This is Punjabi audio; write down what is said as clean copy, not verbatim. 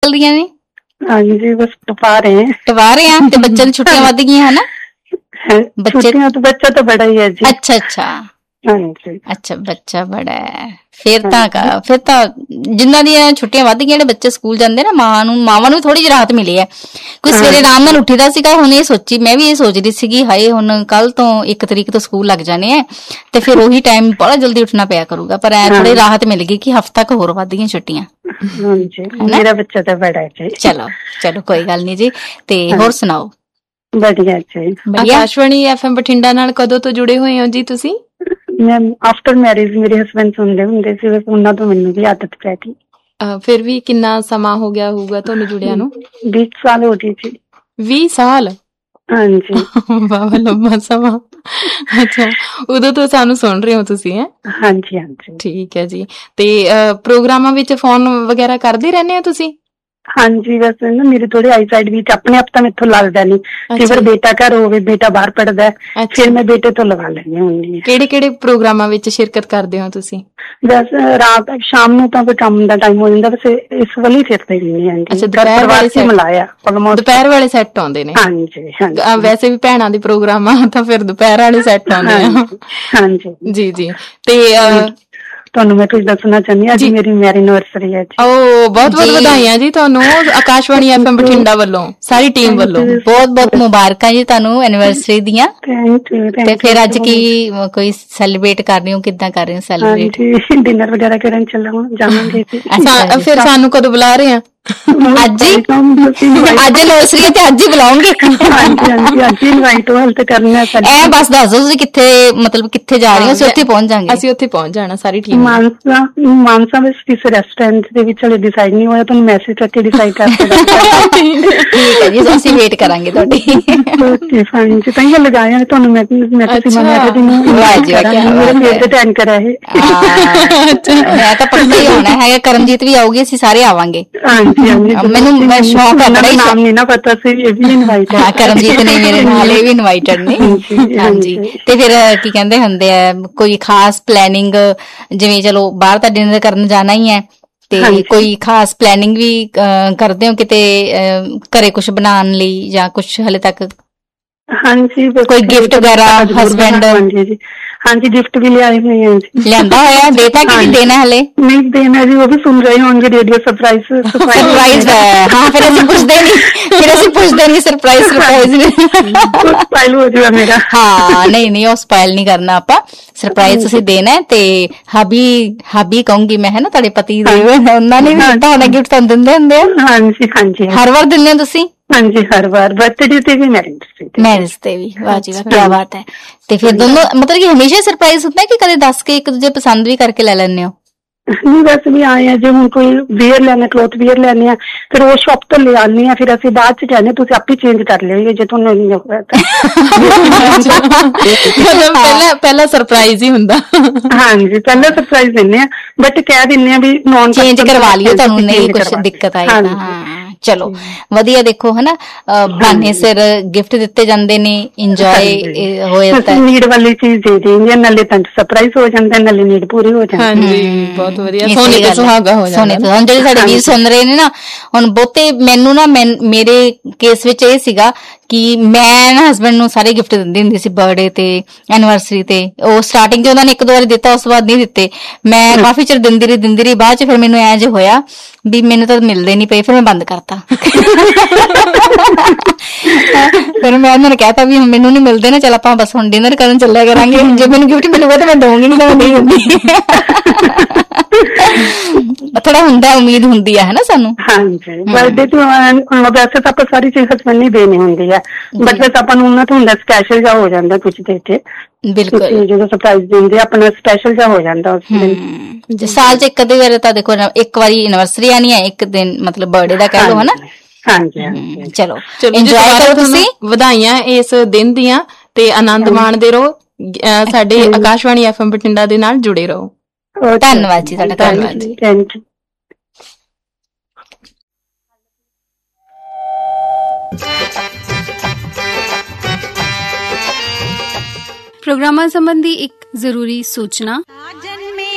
ਨਿਕਲ ਰਹੀਆਂ ਨੇ? ਹਾਂਜੀ ਬਸ ਟਪਾ ਰਹੇ ਆ। ਤੇ ਬੱਚਿਆਂ ਦੀ ਛੁੱਟੀਆਂ ਵੱਧ ਗਈਆਂ ਹਨਾ? ਛੁੱਟੀਆਂ ਤਾਂ ਬੱਚਾ ਤਾਂ ਬੜਾ ਹੀ ਹੈ ਜੀ। ਅੱਛਾ ਹਾਂਜੀ ਅੱਛਾ, ਬੱਚਾ ਬੜਾ ਹੈ। ਫਿਰ ਤਾਂ ਜਿਨ੍ਹਾਂ ਦੀਆਂ ਛੁੱਟੀਆਂ ਵੱਧ ਗਈਆਂ, ਜਿਹੜੇ ਬੱਚੇ ਸਕੂਲ ਜਾਂਦੇ ਨਾ, ਮਾਵਾਂ ਨੂੰ ਥੋੜੀ ਜਿਹੀ ਰਾਹਤ ਮਿਲੀ ਹੈ। ਕੋਈ ਸਵੇਰੇ ਆਰਾਮ ਨਾਲ ਉੱਠੀਦਾ ਸੀਗਾ, ਹੁਣ ਮੈਂ ਵੀ ਇਹ ਸੋਚਦੀ ਸੀਗੀ, ਹਾਏ ਹੁਣ ਕੱਲ ਤੋਂ 1 ਤਰੀਕ ਤੋਂ ਸਕੂਲ ਲੱਗ ਜਾਣੇ ਆ, ਤੇ ਫਿਰ ਉਹੀ ਟਾਈਮ ਬੜਾ ਜਲਦੀ ਉੱਠਣਾ ਪਿਆ ਕਰੂਗਾ। ਪਰ ਐ ਥੋੜੀ ਰਾਹਤ ਮਿਲ ਗਈ ਕਿ ਹਫ਼ਤਾ ਕੁ ਹੋਰ ਵੱਧ ਗਈਆਂ ਛੁੱਟੀਆਂ। ਮੇਰਾ ਬੱਚਾ ਤਾਂ ਬੜਾ ਹੈ। ਚਲੋ ਕੋਈ ਗੱਲ ਨੀ ਜੀ। ਤੇ ਹੋਰ ਸੁਣਾਓ? ਵਧੀਆ ਜੀ। ਆਕਾਸ਼ਵਾਣੀ FM ਬਠਿੰਡਾ ਨਾਲ ਕਦੋਂ ਤੋਂ ਜੁੜੇ ਹੋਏ ਹੋ ਜੀ ਤੁਸੀਂ? ਮੈਂ ਆਫਟਰ ਮੈਰਿਜ ਮੇਰੇ ਹਸਬੈਂਡ ਸੁਣਦੇ ਹੁੰਦੇ ਸੀ, ਉਹਨਾਂ ਤੋਂ ਮੈਨੂੰ ਵੀ ਆਦਤ ਪੈ ਗਈ। ਫਿਰ ਵੀ ਕਿੰਨਾ ਸਮਾਂ ਹੋ ਗਿਆ ਹੋਊਗਾ ਤੁਹਾਨੂੰ ਜੁੜਿਆ ਨੂੰ? 20 ਸਾਲ ਹੋ ਗਏ ਜੀ। 20 ਸਾਲ? ਹਾਂਜੀ। ਵਾਹ, ਲੰਬਾ ਸਮਾਂ। ਅੱਛਾ, ਉਦੋਂ ਤੋਂ ਸਾਨੂੰ ਸੁਣ ਰਹੇ ਹੋ ਤੁਸੀਂ? ਹੈ ਹਾਂਜੀ। ਠੀਕ ਹੈ ਜੀ। ਤੇ ਪ੍ਰੋਗਰਾਮਾਂ ਵਿੱਚ ਫੋਨ ਵਗੈਰਾ ਕਰਦੇ ਰਹਿੰਦੇ ਹੋ ਤੁਸੀਂ? ਹਾਂਜੀ, ਵੈਸੇ ਨਾ ਮੇਰੇ ਥੋੜੇ ਆਈ ਸਾਈਡ ਵਿੱਚ ਆਪਣੇ ਆਪ ਤਾਂ ਮੈਥੋਂ ਲੱਗਦਾ ਨੀ, ਕਈ ਵਾਰ ਬੇਟਾ ਘਰ ਹੋਵੇ, ਬੇਟਾ ਬਾਹਰ ਪੜਦਾ, ਫਿਰ ਮੈਂ ਬੇਟੇ ਤੋਂ ਲਗਾ ਲੈਂਦੀ ਹੁੰਦੀ। ਕਿਹੜੇ ਪ੍ਰੋਗਰਾਮਾਂ ਵਿੱਚ ਸ਼ਿਰਕਤ ਕਰਦੇ ਹੋ ਤੁਸੀਂ? ਬਸ ਰਾਤ ਸ਼ਾਮ ਨੂੰ ਤਾਂ ਕੋਈ ਕੰਮ ਦਾ ਟਾਈਮ ਹੋ ਜਾਂਦਾ, ਵੈਸੇ ਇਸ ਵੱਲ ਹੀ ਫਿਰਦੇ ਰਹਿੰਦੇ ਹਾਂ। ਅੱਛਾ, ਦੁਪਹਿਰ ਵਾਲੇ ਸੈੱਟ ਆਉਂਦੇ ਨੇ? ਹਾਂਜੀ। ਵੈਸੇ ਵੀ ਭੈਣਾਂ ਦੇ ਪ੍ਰੋਗਰਾਮ ਆ ਤਾਂ ਫਿਰ ਦੁਪਹਿਰ ਵਾਲੇ ਸੈੱਟ ਆਉਂਦੇ ਆ। ਹਾਂਜੀ ਜੀ। ਤੇ ਤੁਹਾਨੂੰ ਮੈਂ ਕੁਝ ਦੱਸਣਾ ਚਾਹੁੰਦੀ ਹਾਂ, ਅੱਜ ਮੇਰੀ ਮੈਰਿਜ ਐਨਵਰਸਰੀ ਹੈ ਜੀ। ਬਹੁਤ ਵਧਾਈਆਂ ਜੀ ਤੁਹਾਨੂੰ ਆਕਾਸ਼ਵਾਣੀ FM ਬਠਿੰਡਾ ਵੱਲੋਂ, ਸਾਰੀ ਟੀਮ ਵੱਲੋਂ ਬਹੁਤ ਮੁਬਾਰਕਾਂ ਜੀ ਤੁਹਾਨੂੰ ਐਨਵਰਸਰੀ ਦੀਆਂ। Thank you. ਤੇ ਫਿਰ ਅੱਜ ਕੀ ਕੋਈ ਸੈਲੀਬ੍ਰੇਟ ਕਰ ਰਹੇ ਹੋ? ਕਿੱਦਾਂ ਕਰ ਰਹੇ ਹੋ ਸੈਲੀਬ੍ਰੇਟ? ਡਿਨਰ ਵਗੈਰਾ ਕਰਨ ਜਾਵਾਂਗੇ। ਫਿਰ ਸਾਨੂੰ ਕਦੋਂ ਬੁਲਾ ਰਹੇ ਆ? ਅੱਜ ਐਨਵਰਸਰੀ ਹੈ ਤੇ ਅੱਜ ਹੀ ਬੁਲਾਉਂਗੇ। ਹਾਂਜੀ, ਅੱਜ ਇਨਵਾਈਟ ਤੇ ਕਰਨਾ। ਬਸ ਦੱਸ ਦਿਓ ਤੁਸੀਂ ਕਿੱਥੇ ਜਾ ਰਹੇ ਹੋ, ਅਸੀਂ ਉੱਥੇ ਪਹੁੰਚ ਜਾਵਾਂਗੇ। ਅਸੀਂ ਉੱਥੇ ਪਹੁੰਚ ਜਾਣਾ ਸਾਰੀ ਟੀਮ। ਮਾਨਸਾ ਵਿੱਚ ਕਿਸੇ ਰੈਸਟੋਰੈਂਟ ਦੇ ਵਿੱਚ ਹਲੇ ਡਿਸਾਈਡ ਨਹੀਂ ਹੋਇਆ, ਤੁਹਾਨੂੰ ਮੈਸੇਜ ਕਰਕੇ ਡਿਸਾਈਡ ਕਰ ਸਕਦਾ। ਠੀਕ ਹੈ ਜੀ, ਅਸੀਂ ਵੇਟ ਕਰਾਂਗੇ ਤੁਹਾਡੀ। ਓਕੇ ਫਾਈਨ ਜੀ, ਤਾਂ ਹੀ ਲਗਾਇਆ ਤੁਹਾਨੂੰ। ਮੈਂ ਤਾਂ ਪੱਕਾ ਹੀ ਹੋਣਾ ਹੈਗਾ, ਕਰਮਜੀਤ ਵੀ ਆਊਗੀ, ਅਸੀਂ ਸਾਰੇ ਆਵਾਂਗੇ। ਮੈਨੂੰ ਸ਼ੌਕ ਹੈ ਬੜਾ। ਨਾਮ ਨਹੀਂ ਨਾ ਪਤਾ ਸੀ, ਇਹ ਵੀ ਇਨਵਾਈਟ ਹੈ। ਕਰਮਜੀਤ ਨੇ ਮੇਰੇ ਨਾਲ, ਇਹ ਵੀ ਇਨਵਾਈਟਡ ਨੇ। ਹਾਂਜੀ। ਤੇ ਫਿਰ ਕੀ ਕਹਿੰਦੇ ਹੁੰਦੇ ਆ, ਕੋਈ ਖਾਸ ਪਲੈਨਿੰਗ, ਜਿਵੇਂ ਚਲੋ ਬਾਹਰ ਤਾਂ ਡਿਨਰ ਕਰਨ ਜਾਣਾ ਹੀ ਹੈ, ਤੇ ਕੋਈ ਖਾਸ ਪਲੈਨਿੰਗ ਵੀ ਕਰਦੇ ਹੋ ਕਿਤੇ ਘਰੇ ਕੁਛ ਬਣਾਉਣ ਲਈ, ਜਾਂ ਕੁਛ ਹਲੇ ਤੱਕ? ਹਾਂਜੀ, ਕੋਈ ਗਿਫਟ ਵਗੈਰਾ ਹਸਬੈਂਡ? ਹਾਂਜੀ, ਗਿਫਟ ਵੀ ਲਿਆਏ ਹੋਏ ਆ ਜੀ। ਲਿਆਂਦਾ ਹੋਇਆ? ਦੇਤਾ ਕਿ ਨਹੀਂ ਦੇਣਾ ਹਲੇ? ਨਹੀਂ ਦੇਣਾ ਜੀ, ਉਹ ਵੀ ਸੁਣ ਰਹੇ ਹੋਣਗੇ ਰੇਡੀਓ। ਸਰਪ੍ਰਾਈਜ਼ ਹੈ। ਹਾਂ, ਫਿਰ ਅਸੀਂ ਪੁੱਛਦੇ ਨਹੀਂ ਸਰਪ੍ਰਾਈਜ਼ ਸਪਾਈਲ ਹੋ ਜਾਊਗਾ ਮੇਰਾ। ਹਾਂ, ਨਹੀਂ ਉਹ ਸਪਾਈਲ ਨਹੀਂ ਕਰਨਾ ਆਪਾਂ, ਸਰਪ੍ਰਾਈਜ਼ ਤੁਸੀਂ ਦੇਣਾ ਹੈ। ਤੇ ਹਾਬੀ ਕਹੂੰਗੀ ਮੈਂ, ਹੈ ਨਾ, ਤੁਹਾਡੇ ਪਤੀ ਦੇ, ਉਹਨਾਂ ਨੇ ਵੀ ਦਿੱਤਾ ਹੋਣਾ ਗਿਫਟ, ਤੁਹਾਨੂੰ ਦਿੰਦੇ ਹੁੰਦੇ ਆ? ਹਾਂਜੀ। ਹਰ ਵਾਰ ਦਿੰਦੇ ਹੋ ਤੁਸੀਂ? ਹਾਂਜੀ, ਹਰ ਵਾਰ, ਬਰਥਡੇ ਤੇ ਵੀ, ਮੈਰਿਜ ਤੇ ਵੀ। ਵਾਹ ਜੀ ਵਾਹ, ਕਿਆ ਬਾਤ ਹੈ। ਤੇ ਫਿਰ ਦੋਨੋਂ ਮਤਲਬ ਕਿ ਹਮੇਸ਼ਾ ਸਰਪ੍ਰਾਈਜ਼ ਹੁੰਦਾ ਕਿ ਕਦੇ ਦੱਸ ਕੇ ਇੱਕ ਦੂਜੇ ਪਸੰਦ ਵੀ ਕਰਕੇ ਲੈ ਲੈਂਦੇ ਹੋ? ਨਹੀਂ, ਵੈਸੇ ਵੀ ਆਏ ਆ, ਜੇ ਹੁਣ ਕੋਈ ਵੇਅਰ ਲੈਣਾ, ਕਲੋਥ ਵੇਅਰ ਲੈਣੇ ਆ, ਫਿਰ ਉਹ ਸ਼ੌਪ ਤੋਂ ਲੈ ਆਉਂਦੇ ਆ, ਫਿਰ ਅਸੀਂ ਬਾਅਦ ਚ ਕਹਿੰਦੇ ਤੁਸੀਂ ਆਪੇ ਚੇਂਜ ਕਰ ਲਿਓ ਜੇ ਤੁਹਾਨੂੰ ਨਹੀਂ ਹੋਇਆ ਤਾਂ। ਪਹਿਲਾਂ ਸਰਪ੍ਰਾਈਜ਼ ਹੀ ਹੁੰਦਾ। ਹਾਂਜੀ, ਪਹਿਲਾਂ ਸਰਪ੍ਰਾਈਜ਼ ਦਿੰਦੇ ਆ, ਬਟ ਕਹਿ ਦਿੰਦੇ ਆ ਵੀ ਨੌਨ ਚੇਂਜ ਕਰਵਾ ਲਿਓ, ਤੁਹਾਨੂੰ ਨਹੀਂ ਕੁਛ ਦਿੱਕਤ ਆਈ ਤਾਂ। ਹਾਂ, ਚਲੋ ਵਧੀਆ। ਦੇਖੋ ਹਨਾ, ਬਹਾਨੇ ਸਿਰ ਗਿਫਟ ਦਿੱਤੇ ਜਾਂਦੇ ਨੇ, ਇੰਜੋਏ ਹੋ ਜਾਂਦਾ। ਨੀਡ ਵਾਲੀ ਚੀਜ਼ ਦੇ ਦੇਂਗੇ, ਨਾਲੇ ਤਾਂ ਸਰਪ੍ਰਾਈਜ਼ ਹੋ ਜਾਂਦਾ, ਨਾਲੇ ਨੀਡ ਪੂਰੀ ਹੋ ਜਾਂਦੀ। ਬਹੁਤ ਵਧੀਆ, ਸੋਨੇ ਤੇ ਸੁਹਾਗਾ ਹੋ ਜਾਂਦਾ। ਹੁਣ ਜਿਹੜੇ ਸਾਡੇ ਵੀਰ ਸੁਣ ਰਹੇ ਨੇ ਨਾ, ਹੁਣ ਬਹੁਤੇ ਮੈਨੂੰ ਨਾ, ਮੇਰੇ ਕੇਸ ਵਿੱਚ ਇਹ ਸੀਗਾ ਕਿ ਮੈਂ ਨਾ ਹਸਬੈਂਡ ਨੂੰ ਸਾਰੇ ਗਿਫਟ ਦਿੰਦੀ ਹੁੰਦੀ ਸੀ, ਬਰਥਡੇ ਤੇ, ਐਨੀਵਰਸਰੀ ਤੇ। ਉਹ ਸਟਾਰਟਿੰਗ ਚ ਉਹਨਾਂ ਨੇ 1-2 ਵਾਰੀ ਦਿੱਤਾ, ਉਸ ਤੋਂ ਬਾਅਦ ਨਹੀਂ ਦਿੱਤੇ। ਮੈਂ ਕਾਫੀ ਚਿਰ ਦਿੰਦੀ ਰਹੀ। ਬਾਅਦ ਚ ਫਿਰ ਮੈਨੂੰ ਐਂ ਜੇ ਹੋਇਆ ਵੀ ਮੈਨੂੰ ਤਾਂ ਮਿਲਦੇ ਨੀ ਪਏ, ਫਿਰ ਮੈਂ ਬੰਦ ਕਰਤਾ। ਫਿਰ ਮੈਂ ਉਹਨਾਂ ਨੇ ਕਹਿਤਾ ਵੀ ਮੈਨੂੰ ਨੀ ਮਿਲਦੇ ਨਾ, ਚੱਲ ਆਪਾਂ ਬਸ ਹੁਣ ਡਿਨਰ ਕਰਨ ਚੱਲਿਆ ਕਰਾਂਗੇ, ਜੇ ਮੈਨੂੰ ਗਿਫਟ ਮਿਲੂਗਾ ਤਾਂ ਮੈਂ ਦਊਂਗੀ, ਨਹੀਂ ਤਾਂ ਮੈਂ ਨਹੀਂ ਦਿੰਦੀ। ਥੋੜਾ ਹੁੰਦਾ, ਉਮੀਦ ਹੁੰਦੀ ਹੈ ਨਾ ਸਾਨੂੰ। ਹਾਂਜੀ, ਬਰਥਡੇ ਤੇ ਵੈਸੇ ਤਾਂ ਆਪਾਂ ਸਾਰੀ ਚੀਜ਼ ਹਸਬੈਂਡ ਨਹੀਂ ਦੇਣੀ ਹੁੰਦੀ ਹੈ, ਬਟ ਵੈਸੇ ਆਪਾਂ ਨੂੰ ਉਹਨਾਂ ਤੋਂ ਹੁੰਦਾ ਸਪੈਸ਼ਲ ਜਿਹਾ ਹੋ ਜਾਂਦਾ ਕੁਝ ਦੇ ਕੇ। ਬਿਲਕੁਲ, ਜਦੋਂ ਸਰਪ੍ਰਾਈਜ਼ ਦਿੰਦੇ ਆਪਣਾ ਸਪੈਸ਼ਲ ਜਿਹਾ ਹੋ ਜਾਂਦਾ ਉਸ ਦਿਨ। ਸਾਲ ਚ ਇੱਕ ਅੱਧੀ ਵਾਰ ਤਾਂ ਦੇਖੋ, ਇੱਕ ਵਾਰੀ ਐਨਵਰਸਰੀ ਆਣੀ ਹੈ, ਇੱਕ ਦਿਨ ਮਤਲਬ ਬਰਥਡੇ ਦਾ ਕਹਿ ਲਓ, ਹਨਾ। ਹਾਂਜੀ, ਚਲੋ ਇੰਜੋਏ ਕਰੋ ਤੁਸੀਂ। ਵਧਾਈਆਂ ਇਸ ਦਿਨ ਦੀਆਂ, ਤੇ ਆਨੰਦ ਮਾਣਦੇ ਰਹੋ। ਸਾਡੇ ਆਕਾਸ਼ਵਾਣੀ FM ਬਠਿੰਡਾ ਦੇ ਨਾਲ ਜੁੜੇ ਰਹੋ। ਧੰਨਵਾਦ ਜੀ ਤੁਹਾਡਾ। ਧੰਨਵਾਦ ਜੀ। Thank you. ਪ੍ਰੋਗਰਾਮਾਂ ਸੰਬੰਧੀ ਇੱਕ ਜ਼ਰੂਰੀ ਸੂਚਨਾ।